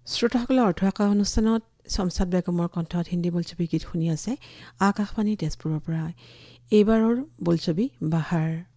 শ্ৰোতাসকলে অৰ্থআকা অনুষ্ঠানত শমছাদ বেগমৰ কণ্ঠত হিন্দী বোলছবি গীত শুনি আছে আকাশবাণী তেজপুৰৰ পৰা। এইবাৰৰ বোলছবি বাহাৰ।